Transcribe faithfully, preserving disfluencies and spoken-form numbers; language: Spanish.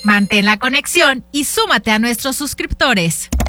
Mantén la conexión y súmate a nuestros suscriptores.